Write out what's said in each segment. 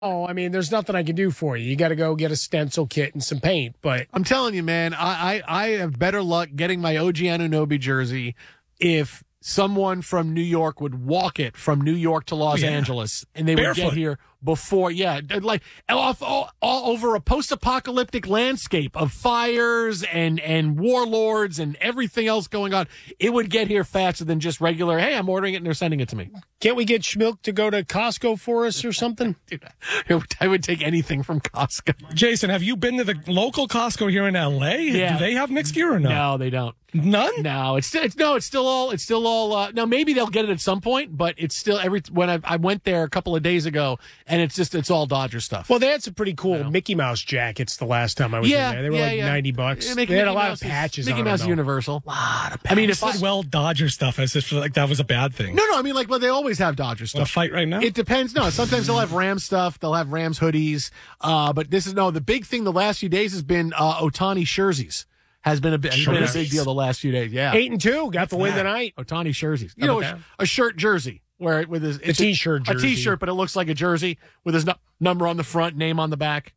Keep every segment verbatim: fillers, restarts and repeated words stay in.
Oh, I mean, there's nothing I can do for you. You got to go get a stencil kit and some paint. But I'm telling you, man, I, I, I have better luck getting my O G Anunoby jersey if someone from New York would walk it from New York to Los yeah. Angeles, and they Barefoot. would get here before, yeah, like off all, all over a post-apocalyptic landscape of fires and and warlords and everything else going on. It would get here faster than just regular, hey, I'm ordering it and they're sending it to me. Can't we get Schmilk to go to Costco for us or something? Dude, I would take anything from Costco. Jason, have you been to the local Costco here in L A? Yeah. Do they have Knicks gear or no? No, they don't. None? No, it's still, it's no, it's still all, it's still all. Uh, now maybe they'll get it at some point, but it's still every. When I, I went there a couple of days ago, and it's just it's all Dodger stuff. Well, they had some pretty cool You know? Mickey Mouse jackets the last time I was Yeah, in there. They were yeah, like yeah. ninety bucks. Yeah, they Mickey- had a Mickey lot Mouse of is- patches Mickey on Mouse them, though. Universal. Lot of I mean, you if I, said, well, Dodger stuff. I just feel like that was a bad thing. no, no, I mean like, well, they always have Dodger Want stuff. to fight right now? It depends. No, sometimes they'll have Rams stuff. They'll have Rams hoodies. Uh, but this is no. The big thing the last few days has been uh, Otani jerseys. Has been a bit has been a big Jerseys. deal the last few days. Yeah, Eight and two, got the win tonight. Otani jerseys. You How know, about a, a shirt jersey where it, with his it's T-shirt a jersey. T-shirt, but it looks like a jersey with his nu- number on the front, name on the back.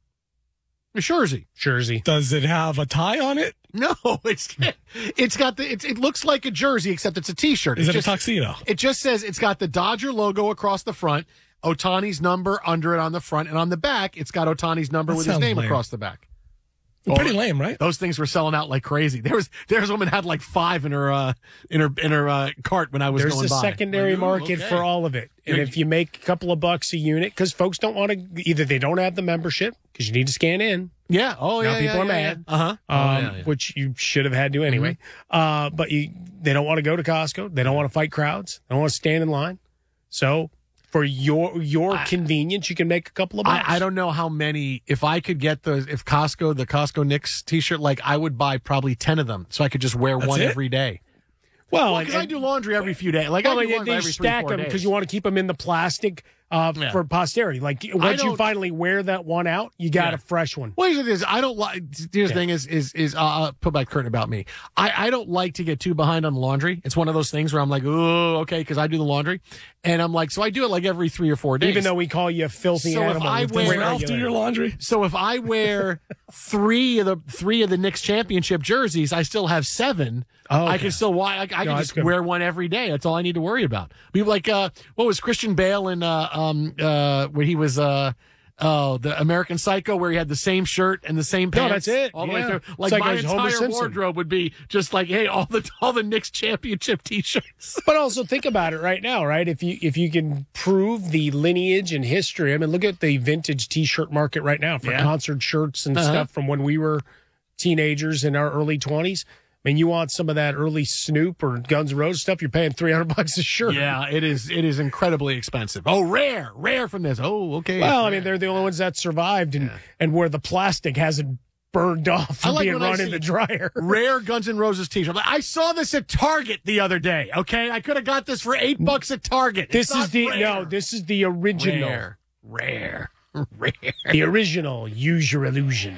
A jersey. Jersey. Does it have a tie on it? No, it's it's got the it's, it looks like a jersey except it's a T-shirt. Is It's it just, a tuxedo? It just says it's got the Dodger logo across the front, Otani's number under it on the front, and on the back it's got Otani's number That with his sounds name lame. across the back. Pretty lame, right? Those things were selling out like crazy. There was there's a woman had like five in her uh, in her in her uh, cart when I was There's going a by. secondary Like, ooh, market okay. for all of it. And You're- if you make a couple of bucks a unit, because folks don't want to, either they don't have the membership, because you need to scan in, Yeah. Oh Now yeah. people yeah, are yeah, mad. Yeah. Uh huh. um, oh, yeah, yeah. which you should have had to anyway. Uh, but you, they don't want to go to Costco. They don't want to fight crowds. They don't want to stand in line. So for your your I- convenience, you can make a couple of bucks. I, I don't know how many. If I could get the if Costco the Costco Knicks T-shirt, like I would buy probably ten of them, so I could just wear That's one it? every day. Well, Because and- I do laundry every few days. Like well, I do they, laundry they every three, stack four them days. because you want to keep them in the plastic uh, Yeah. for posterity. Like once you don't- finally wear that one out, you got Yeah. a fresh one. Well, here's the thing is, I don't like. Here's the thing is, is, is, uh, uh, put back curtain about me. I, I don't like to get too behind on the laundry. It's one of those things where I'm like, oh, okay, because I do the laundry. And I'm like, so I do it like every three or four days. Even though we call you a filthy So if animal. I with wear- this Wait, Ralph, do regular- your laundry? So if I wear three of the three of the Knicks championship jerseys, I still have seven. Oh, I okay. can still I, I, I can that's just good. wear one every day. That's all I need to worry about. People like uh, what was Christian Bale in uh, um uh where he was uh. Oh, the American Psycho, where he had the same shirt and the same No, pants. that's it. All the Yeah. way through. It's Like, like my it was Homer entire Simpson. wardrobe would be just like, hey, all the all the Knicks championship T-shirts. But also think about it right now, right? If you if you can prove the lineage and history, I mean, look at the vintage T-shirt market right now for Yeah. concert shirts and Uh-huh. stuff from when we were teenagers in our early twenties. I mean, you want some of that early Snoop or Guns N' Roses stuff, you're paying three hundred bucks a shirt. Yeah, it is. It is incredibly expensive. Oh, rare, rare from this. Oh, okay. Well, I mean, they're the only ones that survived and, and where the plastic hasn't burned off I from like being when I run in see the dryer. rare Guns N' Roses T-shirt. Like, I saw this at Target the other day. Okay, I could have got this for eight bucks at Target. This It's is not the rare. no, this is the original. rare, rare, rare. The original. Use your illusion.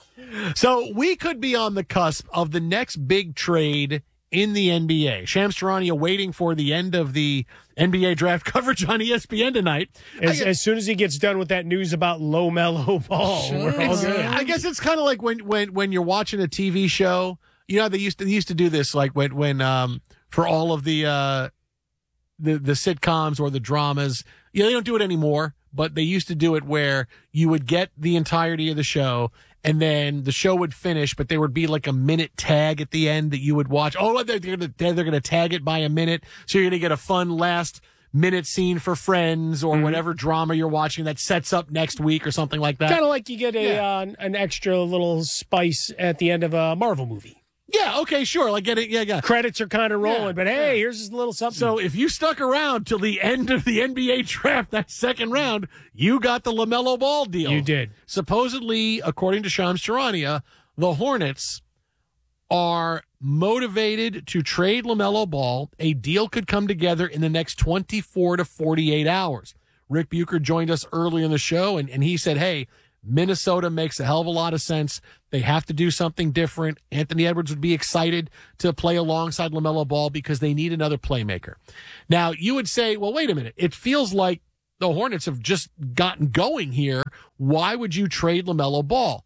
So we could be on the cusp of the next big trade in the N B A. Shams Charania waiting for the end of the N B A draft coverage on E S P N tonight. As, I, as soon as he gets done with that news about low mellow ball, we're all it's- good. I guess it's kind of like when, when when you're watching a T V show. You know, they used to they used to do this like when when um for all of the uh the the sitcoms or the dramas. You know, they don't do it anymore, but they used to do it where you would get the entirety of the show and then the show would finish, but there would be like a minute tag at the end that you would watch. Oh, they're going to they're going to tag it by a minute, so you're going to get a fun last minute scene for Friends or whatever drama you're watching that sets up next week or something like that. Kind of like you get a Yeah. uh, an extra little spice at the end of a Marvel movie. Yeah, okay, sure. Like get it. Yeah, yeah. Credits are kind of rolling, Yeah, but hey, yeah. here's this little something. So if you stuck around till the end of the N B A draft, that second round, you got the LaMelo Ball deal. You did. Supposedly, according to Shams Charania, the Hornets are motivated to trade LaMelo Ball. A deal could come together in the next twenty-four to forty-eight hours. Rick Bucher joined us early in the show, and, and he said, hey, Minnesota makes a hell of a lot of sense. They have to do something different. Anthony Edwards would be excited to play alongside LaMelo Ball because they need another playmaker. Now, you would say, well, wait a minute. It feels like the Hornets have just gotten going here, why would you trade LaMelo Ball?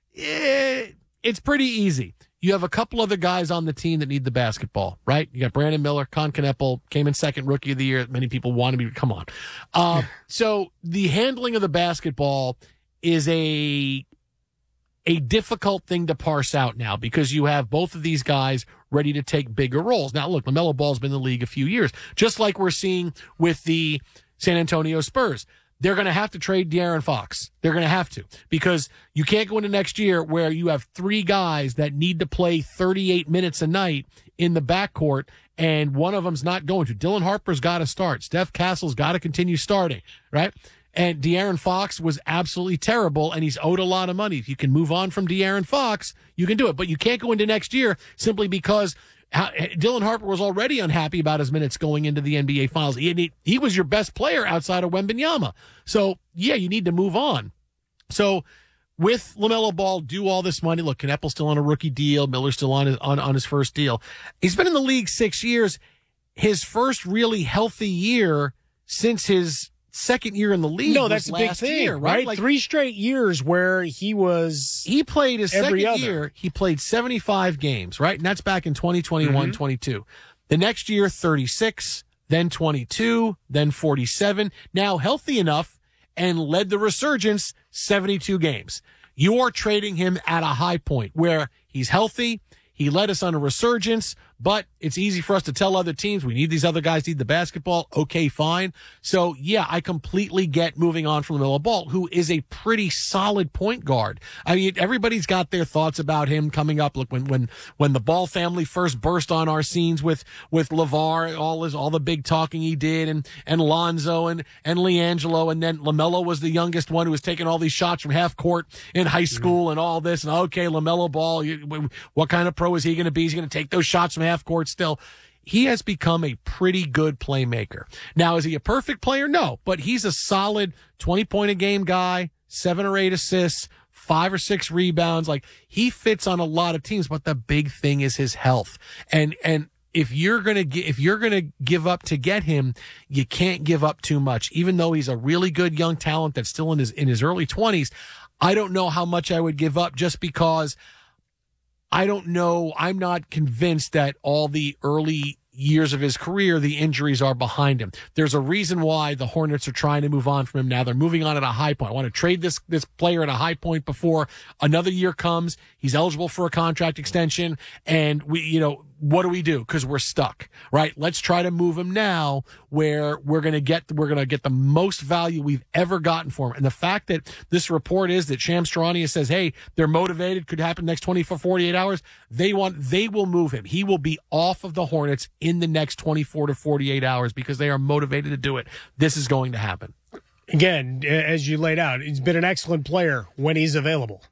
Eh, it's pretty easy. You have a couple other guys on the team that need the basketball, right? You got Brandon Miller, Con Kneppel, came in second rookie of the year. Many people want to be, come on. Uh, so the handling of the basketball is a a difficult thing to parse out now because you have both of these guys ready to take bigger roles. Now, look, LaMelo Ball's been in the league a few years, just like we're seeing with the San Antonio Spurs. They're going to have to trade De'Aaron Fox. They're going to have to because you can't go into next year where you have three guys that need to play thirty-eight minutes a night in the backcourt, and one of them's not going to. Dylan Harper's got to start. Steph Castle's got to continue starting, right? And De'Aaron Fox was absolutely terrible, and he's owed a lot of money. If you can move on from De'Aaron Fox, you can do it. But you can't go into next year simply because Dylan Harper was already unhappy about his minutes going into the N B A Finals. He, he was your best player outside of Wembanyama. So, yeah, you need to move on. So, with LaMelo Ball, do all this money. Look, Kneppel's still on a rookie deal. Miller's still on his, on, on his first deal. He's been in the league six years. His first really healthy year since his second year in the league. No, that's a big last thing, year, right? right? Like, Three straight years where he was. he played his every second other. year. He played seventy-five games, right? And that's back in twenty twenty-one, Mm-hmm. twenty-two. The next year, thirty-six, then twenty-two, then forty-seven. Now healthy enough and led the resurgence, seventy-two games. You are trading him at a high point where he's healthy. He led us on a resurgence, but it's easy for us to tell other teams we need these other guys need the basketball. Okay, fine. So, yeah, I completely get moving on from LaMelo Ball, who is a pretty solid point guard. I mean, everybody's got their thoughts about him coming up. Look, when when when the Ball family first burst on our scenes with with LeVar, all his all the big talking he did, and and Lonzo and and LiAngelo, and then LaMelo was the youngest one who was taking all these shots from half court in high school and all this. And okay, LaMelo Ball, you, what kind of pro is he going to be? He's going to take those shots from half court still. He has become a pretty good playmaker. Now, is he a perfect player? No, but he's a solid twenty point a game guy, seven or eight assists, five or six rebounds. Like, he fits on a lot of teams, but the big thing is his health. And, and, if you're going to get, if you're going to give up to get him, you can't give up too much. Even though he's a really good young talent that's still in his, in his early twenties, I don't know how much I would give up just because I don't know. I'm not convinced that all the early years of his career, the injuries are behind him. There's a reason why the Hornets are trying to move on from him now. They're moving on at a high point. I want to trade this, this player at a high point before another year comes. He's eligible for a contract extension. And we, you know, what do we do? Because we're stuck, right? Let's try to move him now where we're going to get, we're going to get the most value we've ever gotten for him. And the fact that this report is that Shams Charania says, hey, they're motivated, could happen next twenty-four, forty-eight hours. They want, they will move him. He will be off of the Hornets in the next twenty-four to forty-eight hours because they are motivated to do it. This is going to happen. Again, as you laid out, he's been an excellent player when he's available.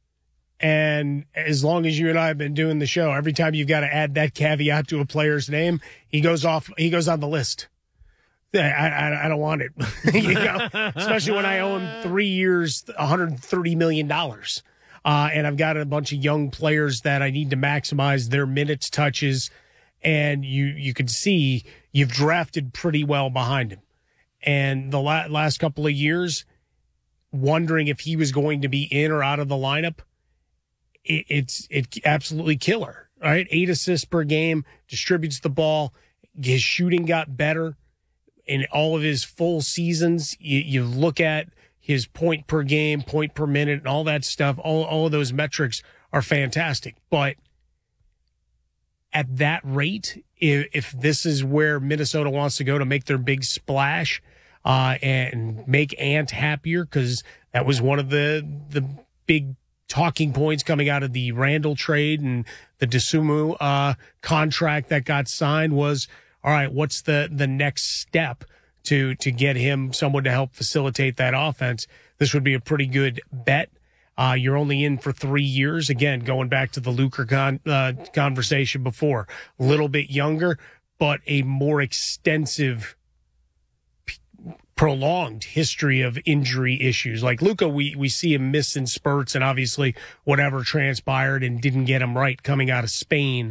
And as long as you and I have been doing the show, every time you've got to add that caveat to a player's name, he goes off, he goes on the list. I, I, I don't want it, you know, especially when I owe him three years, one hundred thirty million dollars. Uh, and I've got a bunch of young players that I need to maximize their minutes, touches. And you, you can see you've drafted pretty well behind him. And the la- last couple of years, wondering if he was going to be in or out of the lineup, it, it's it's absolutely killer, right? Eight assists per game, distributes the ball. His shooting got better in all of his full seasons. You, you look at his point per game, point per minute, and all that stuff. All, all of those metrics are fantastic. But at that rate, if, if this is where Minnesota wants to go to make their big splash uh, and make Ant happier, because that was one of the the big talking points coming out of the Randall trade and the Dosunmu uh, contract that got signed was, all right, what's the, the next step to to get him someone to help facilitate that offense? This would be a pretty good bet. Uh, you're only in for three years. Again, going back to the Lucre con, uh, conversation before, a little bit younger, but a more extensive, p- prolonged history of injury issues. Like Luka, we, we see him miss in spurts, and obviously whatever transpired and didn't get him right coming out of Spain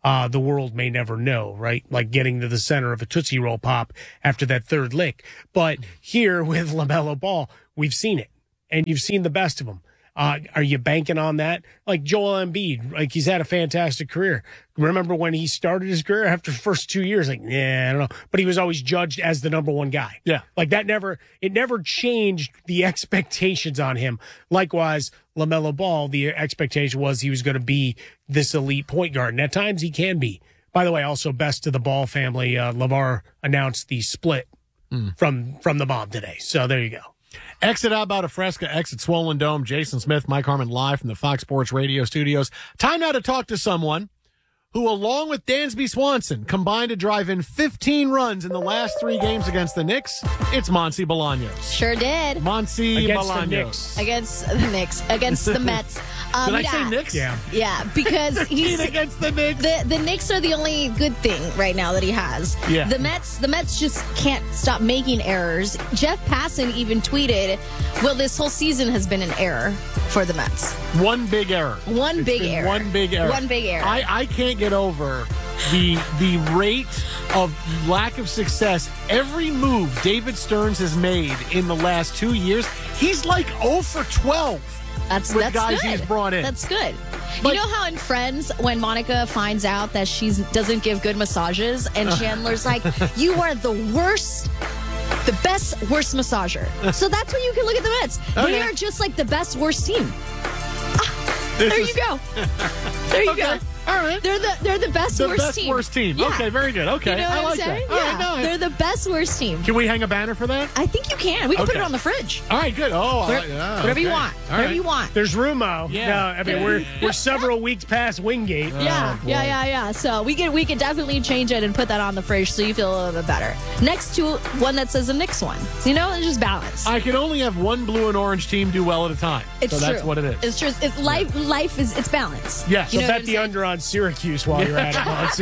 uh, the world may never know, right? Like getting to the center of a Tootsie Roll pop after that third lick. But here with LaMelo Ball, we've seen it, and you've seen the best of him. Uh, are you banking on that? Like Joel Embiid, like he's had a fantastic career. Remember when he started his career after the first two years? Like, yeah, I don't know. But he was always judged as the number one guy. Yeah. Like that never, it never changed the expectations on him. Likewise, LaMelo Ball, the expectation was he was going to be this elite point guard. And at times he can be. By the way, also best to the Ball family. Uh, LeVar announced the split mm. from, from the mom today. So there you go. Exit Outbound of Fresca, exit Swollen Dome. Jason Smith, Mike Harmon live from the Fox Sports Radio studios. Time now to talk to someone who, along with Dansby Swanson, combined to drive in fifteen runs in the last three games against the Knicks. It's Monty Bolaños. Sure did. Monty Against Bolaños. the Knicks. Against the Knicks. Against the Mets. Um, Did I yeah. say Knicks? Yeah. Yeah, because he's against the Knicks. the the Knicks are the only good thing right now that he has. Yeah. The Mets the Mets just can't stop making errors. Jeff Passan even tweeted, "Well, this whole season has been an error for the Mets. One big error. One It's big been error. One big error. One big error. I, I can't get over the the rate of lack of success. Every move David Stearns has made in the last two years, he's like oh for twelve. That's with that's guys good. he's brought in. That's good. Like- you know how in Friends, when Monica finds out that she doesn't give good massages, and Chandler's like, "You are the worst." The best, worst massager. So that's when you can look at the Mets. They Okay. are just like the best, worst team. Ah, This there is- you go. There you Okay. go. All right. They're the they're the best, The worst best team. worst team. Yeah. Okay, very good. Okay, You know I what like I'm saying? that. All Yeah. right, no, I- They're the best, worst team. Can we hang a banner for that? I think you can. We can put Okay. it on the fridge. All right, good. Oh, I Where- like- yeah, whatever you okay. want. All Whatever right. you want. There's room, Mo. Yeah. No, I mean, we're, we're several weeks past Wingate. Yeah, Oh, yeah, boy. yeah, yeah. So we could we could definitely change it and put that on the fridge so you feel a little bit better. Next to one that says the Knicks one. So, you know, it's just balance. I can only have one blue and orange team do well at a time. It's so true. that's what it is. It's true. It's life. Life is it's balance. Yeah. So You know bet what I'm the saying? under on Syracuse while you're at it, Monty.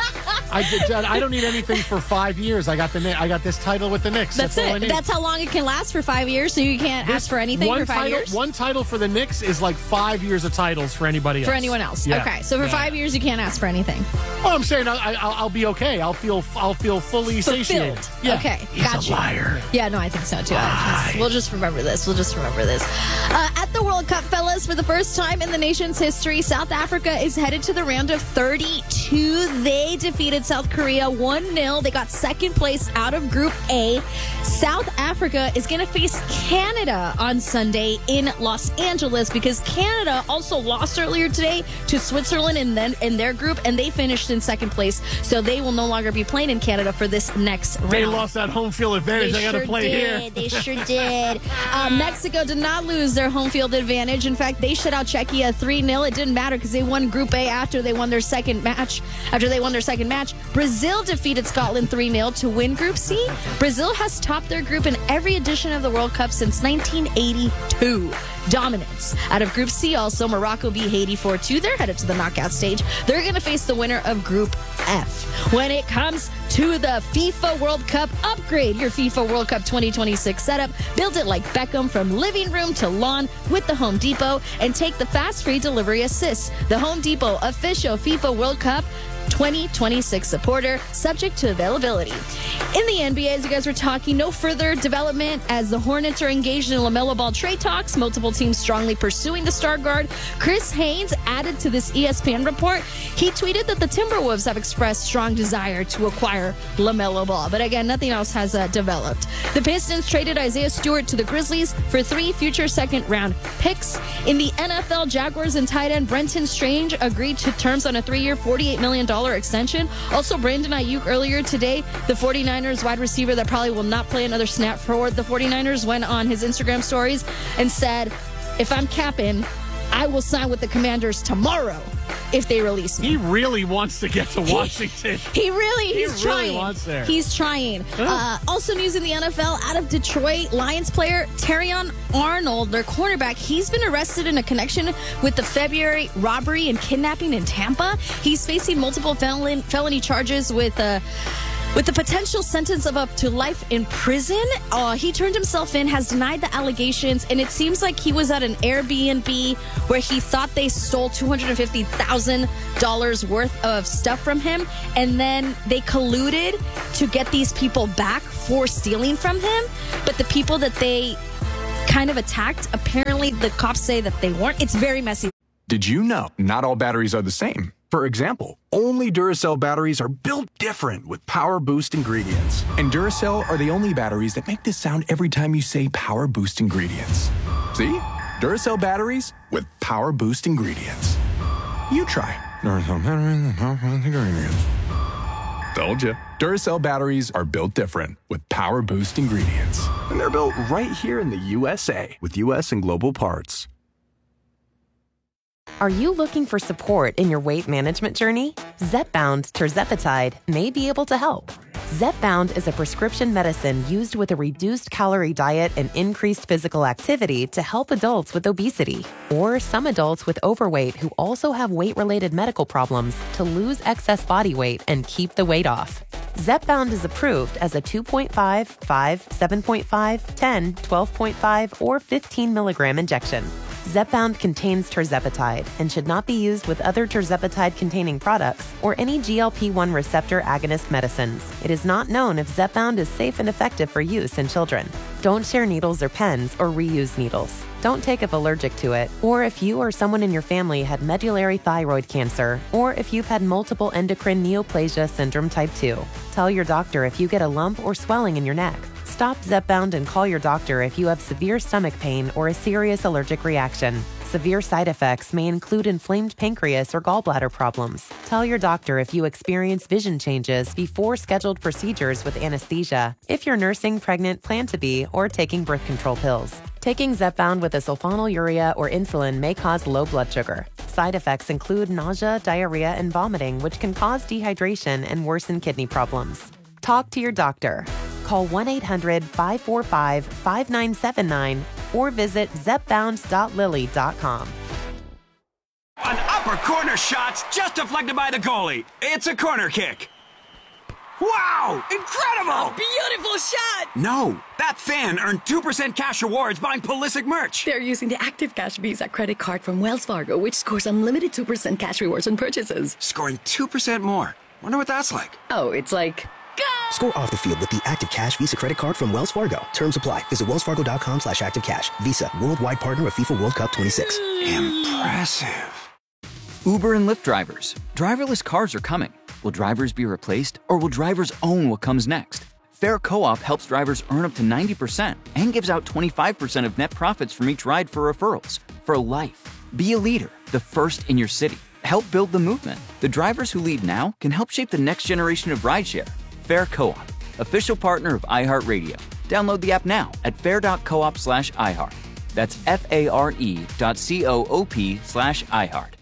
I, did- I don't need anything for five years. I got the Kni- I got this title with the Knicks. That's, That's, all I it. need. That's how long it can last for five years. So you can't ask for anything one for five title, years. One title for the Knicks is like five years of titles for anybody else. For anyone else. Yeah. Okay. So for Yeah. five years, you can't ask for anything. Well, I'm saying I, I'll, I'll be okay. I'll feel I'll feel fully satiated. Fulfilled. Yeah. Okay. He's Gotcha. a liar. Yeah, no, I think so too. I just- we'll just remember this. We'll just remember this. Uh, at the World Cup, fellas, for the first time in the nation's history, South Africa is headed to the round of thirty-two. They defeated South Korea one nil. They got second place out of Group A. South Africa is going to face Canada on Sunday in Los Angeles because Canada also lost earlier today to Switzerland in, then, in their group, and they finished in second place. So they will no longer be playing in Canada for this next round. They lost that home field advantage. They, got to sure play did. here. They sure did. Uh, Mexico did not lose their home field advantage. In fact, they shut out Czechia three nil. It didn't matter because they won Group A after they won their second match. After they won their second match, Brazil defeated Scotland three nil to win Group C. Brazil has topped their group in every edition of the World Cup since nineteen eighty-two. Dominance. Out of Group C, also, Morocco beat Haiti four two. They're headed to the knockout stage. They're going to face the winner of Group F. When it comes to the FIFA World Cup, upgrade your FIFA World Cup twenty twenty-six setup. Build it like Beckham from living room to lawn with the Home Depot and take the fast free delivery assist. The Home Depot official FIFA World Cup twenty twenty-six supporter, subject to availability. In the N B A, as you guys were talking, no further development as the Hornets are engaged in LaMelo Ball trade talks. Multiple teams strongly pursuing the star guard. Chris Haynes added to this E S P N report. He tweeted that the Timberwolves have expressed strong desire to acquire LaMelo Ball. But again, nothing else has uh, developed. The Pistons traded Isaiah Stewart to the Grizzlies for three future second-round picks. In the N F L, Jaguars and tight end Brenton Strange agreed to terms on a three-year, forty-eight million dollars extension. Also, Brandon Ayuk earlier today, the 49ers wide receiver that probably will not play another snap for the 49ers, went on his Instagram stories and said, if I'm capping, I will sign with the Commanders tomorrow if they release me. He really wants to get to Washington. He really, He he's really trying. wants there. He's trying. Uh, also, news in the N F L out of Detroit, Lions player Terrion Arnold, their cornerback, he's been arrested in a connection with the February robbery and kidnapping in Tampa. He's facing multiple felon, felony charges with uh, With the potential sentence of up to life in prison, uh, he turned himself in, has denied the allegations, and it seems like he was at an Airbnb where he thought they stole two hundred fifty thousand dollars worth of stuff from him, and then they colluded to get these people back for stealing from him. But the people that they kind of attacked, apparently the cops say that they weren't. It's very messy. Did you know not all batteries are the same? For example, only Duracell batteries are built different with Power Boost ingredients. And Duracell are the only batteries that make this sound every time you say Power Boost ingredients. See? Duracell batteries with Power Boost ingredients. You try. Duracell batteries with Power Boost ingredients. Told you. Duracell batteries are built different with Power Boost ingredients. And they're built right here in the U S A with U S and global parts. Are you looking for support in your weight management journey? Zepbound tirzepatide may be able to help. Zepbound is a prescription medicine used with a reduced calorie diet and increased physical activity to help adults with obesity or some adults with overweight who also have weight-related medical problems to lose excess body weight and keep the weight off. Zepbound is approved as a two point five, five, seven point five, ten, twelve point five, or fifteen milligram injection. Zepbound contains tirzepatide and should not be used with other tirzepatide-containing products or any G L P one receptor agonist medicines. It is not known if Zepbound is safe and effective for use in children. Don't share needles or pens or reuse needles. Don't take if allergic to it, or if you or someone in your family had medullary thyroid cancer, or if you've had multiple endocrine neoplasia syndrome type two. Tell your doctor if you get a lump or swelling in your neck. Stop Zepbound and call your doctor if you have severe stomach pain or a serious allergic reaction. Severe side effects may include inflamed pancreas or gallbladder problems. Tell your doctor if you experience vision changes before scheduled procedures with anesthesia, if you're nursing, pregnant, plan to be, or taking birth control pills. Taking Zepbound with a sulfonylurea or insulin may cause low blood sugar. Side effects include nausea, diarrhea, and vomiting, which can cause dehydration and worsen kidney problems. Talk to your doctor. Call one eight hundred, five four five, five nine seven nine or visit zepbound dot lilly dot com. An upper corner shot's just deflected by the goalie. It's a corner kick. Wow! Incredible! Beautiful shot! No, that fan earned two percent cash rewards buying Pulisic merch. They're using the Active Cash Visa credit card from Wells Fargo, which scores unlimited two percent cash rewards on purchases. Scoring two percent more. Wonder what that's like. Oh, it's like... Go! Score off the field with the Active Cash Visa credit card from Wells Fargo. Terms apply. Visit wellsfargo.com slash active cash. Visa, worldwide partner of FIFA World Cup twenty-six. Impressive. Uber and Lyft drivers. Driverless cars are coming. Will drivers be replaced, or will drivers own what comes next? Fair Co-op helps drivers earn up to ninety percent and gives out twenty-five percent of net profits from each ride for referrals. For life. Be a leader, the first in your city. Help build the movement. The drivers who lead now can help shape the next generation of rideshare. Fair Co-op, official partner of iHeartRadio. Download the app now at fair.coop slash iHeart. That's F-A-R-E dot C-O-O-P slash iHeart.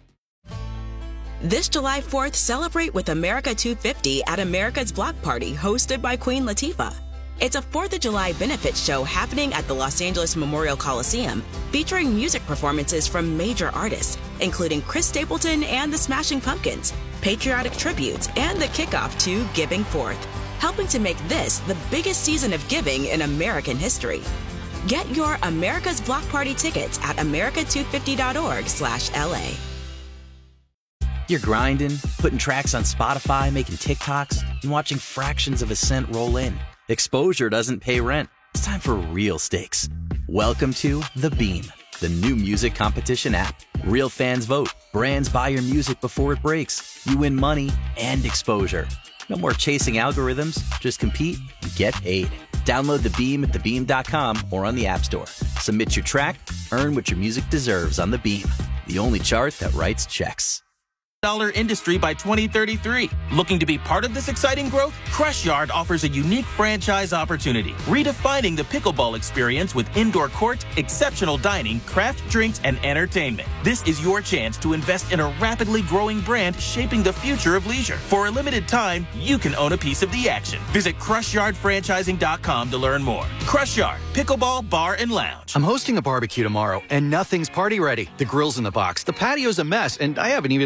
This July fourth, celebrate with America two fifty at America's Block Party, hosted by Queen Latifah. It's a fourth of July benefit show happening at the Los Angeles Memorial Coliseum, featuring music performances from major artists, including Chris Stapleton and the Smashing Pumpkins, patriotic tributes, and the kickoff to Giving Forth, helping to make this the biggest season of giving in American history. Get your America's Block Party tickets at america two fifty dot org slash L A. You're grinding, putting tracks on Spotify, making TikToks, and watching fractions of a cent roll in. Exposure doesn't pay rent. It's time for real stakes. Welcome to The Beam, the new music competition app. Real fans vote. Brands buy your music before it breaks. You win money and exposure. No more chasing algorithms. Just compete and get paid. Download The Beam at the beam dot com or on the App Store. Submit your track. Earn what your music deserves on The Beam, the only chart that writes checks. Dollar industry by twenty thirty-three. Looking to be part of this exciting growth? Crush Yard offers a unique franchise opportunity, redefining the pickleball experience with indoor court, exceptional dining, craft drinks, and entertainment. This is your chance to invest in a rapidly growing brand shaping the future of leisure. For a limited time, you can own a piece of the action. Visit crush yard franchising dot com to learn more. Crush Yard, pickleball bar and lounge. I'm hosting a barbecue tomorrow, and nothing's party ready. The grill's in the box, the patio's a mess, and I haven't even bought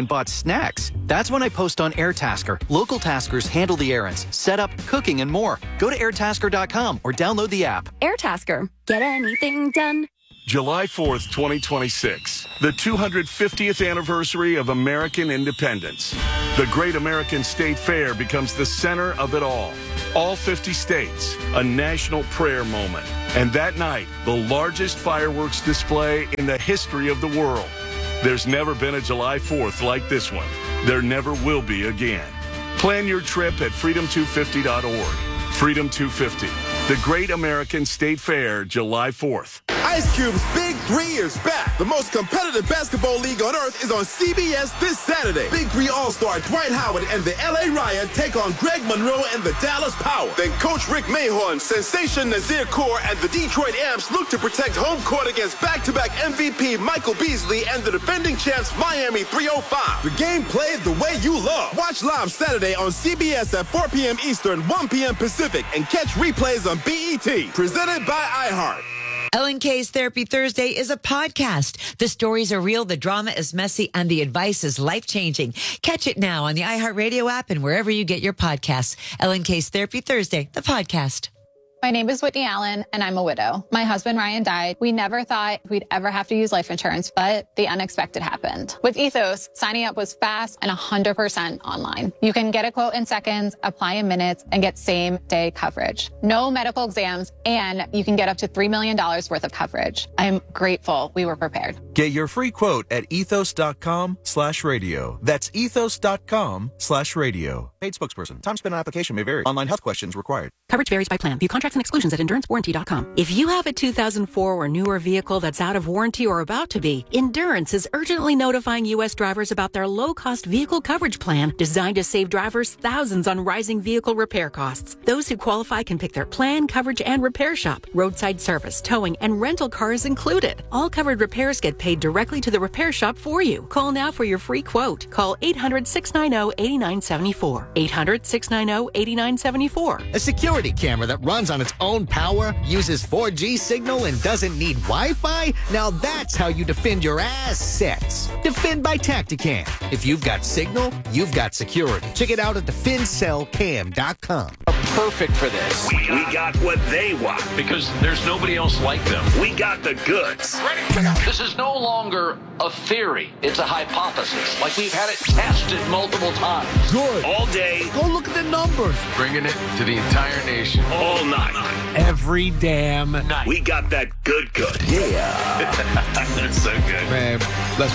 snacks. That's when I post on Airtasker. Local taskers handle the errands, setup, cooking, and more. Go to airtasker dot com or download the app. Airtasker. Get anything done. July fourth, twenty twenty-six, the two hundred fiftieth anniversary of American independence. The Great American State Fair becomes the center of it all. All fifty states, a national prayer moment. And that night, the largest fireworks display in the history of the world. There's never been a July fourth like this one. There never will be again. Plan your trip at freedom two fifty dot org. Freedom two fifty, the Great American State Fair, July fourth. Ice Cube's Big Three is back. The most competitive basketball league on earth is on C B S this Saturday. Big Three All-Star Dwight Howard and the L A Riot take on Greg Monroe and the Dallas Power. Then Coach Rick Mahorn, Sensation Nazir Kaur, and the Detroit Amps look to protect home court against back-to-back M V P Michael Beasley and the defending champs Miami three oh five. The game played the way you love. Watch live Saturday on C B S at four p.m. Eastern, one p.m. Pacific, and catch replays on B E T. Presented by iHeart. Ellen K's Therapy Thursday is a podcast. The stories are real, the drama is messy, and the advice is life-changing. Catch it now on the iHeartRadio app and wherever you get your podcasts. Ellen K's Therapy Thursday, the podcast. My name is Whitney Allen, and I'm a widow. My husband, Ryan, died. We never thought we'd ever have to use life insurance, but the unexpected happened. With Ethos, signing up was fast and one hundred percent online. You can get a quote in seconds, apply in minutes, and get same-day coverage. No medical exams, and you can get up to three million dollars worth of coverage. I'm grateful we were prepared. Get your free quote at ethos.com slash radio. That's ethos.com slash radio. Paid spokesperson. Time spent on application may vary. Online health questions required. Coverage varies by plan. View contracts and exclusions at endurance warranty dot com. If you have a two thousand four or newer vehicle that's out of warranty or about to be, Endurance is urgently notifying U S drivers about their low-cost vehicle coverage plan designed to save drivers thousands on rising vehicle repair costs. Those who qualify can pick their plan, coverage, and repair shop. Roadside service, towing, and rental cars included. All covered repairs get paid directly to the repair shop for you. Call now for your free quote. Call eight hundred, six nine zero, eight nine seven four. eight hundred, six nine zero, eight nine seven four. A security camera that runs on its own power, uses four G signal, and doesn't need Wi-Fi? Now that's how you defend your assets. Defend by Tacticam. If you've got signal, you've got security. Check it out at defend cell cam dot com. Perfect for this. We, we got what they want because there's nobody else like them. We got the goods. This is no longer a theory. It's a hypothesis. Like we've had it tested multiple times. Good. All day. Go look at the numbers. Bringing it to the entire nation. All night. Every damn night. We got that good good. Yeah. That's so good. Man, let's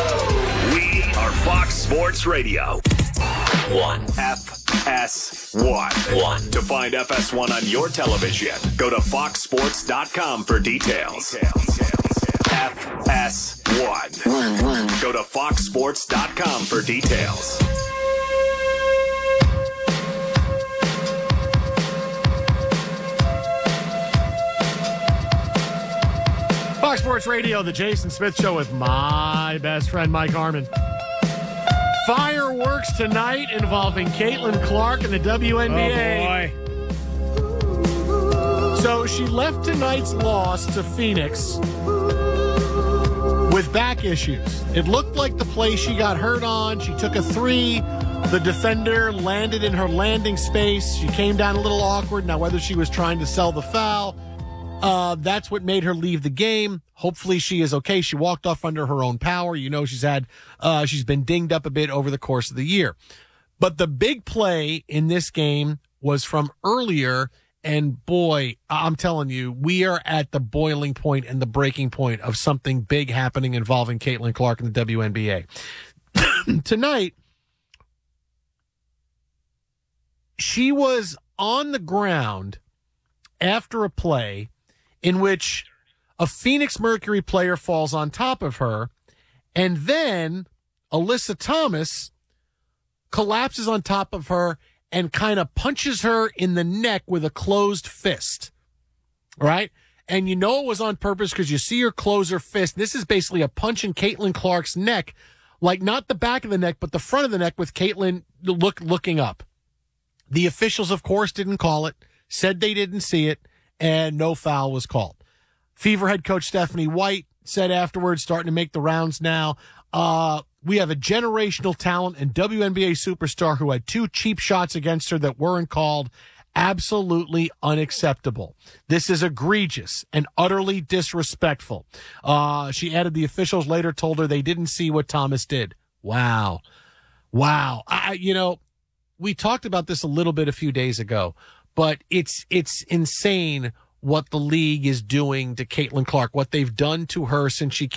ride. We are Fox Sports Radio. One. F S one. One. To find F S one on your television, go to fox sports dot com for details. F S one. One, one. Go to fox sports dot com for details. Fox Sports Radio, the Jason Smith Show with my best friend, Mike Harmon. Fireworks tonight involving Caitlin Clark and the W N B A. Oh, boy. So she left tonight's loss to Phoenix with back issues. It looked like the play she got hurt on. She took a three. The defender landed in her landing space. She came down a little awkward. Now, whether she was trying to sell the foul, Uh, that's what made her leave the game. Hopefully she is okay. She walked off under her own power. You know, she's had, uh, she's been dinged up a bit over the course of the year. But the big play in this game was from earlier. And boy, I'm telling you, we are at the boiling point and the breaking point of something big happening involving Caitlin Clark and the W N B A. Tonight, she was on the ground after a play in which a Phoenix Mercury player falls on top of her, and then Alyssa Thomas collapses on top of her and kind of punches her in the neck with a closed fist, right? And you know it was on purpose because you see her close her fist. This is basically a punch in Caitlin Clark's neck, like not the back of the neck, but the front of the neck with Caitlin look, looking up. The officials, of course, didn't call it, said they didn't see it, and no foul was called. Fever head coach Stephanie White said afterwards, starting to make the rounds now, uh, we have a generational talent and W N B A superstar who had two cheap shots against her that weren't called. Absolutely unacceptable. This is egregious and utterly disrespectful. Uh, she added the officials later told her they didn't see what Thomas did. Wow. Wow. I, you know, we talked about this a little bit a few days ago, but it's, it's insane what the league is doing to Caitlin Clark, what they've done to her since she came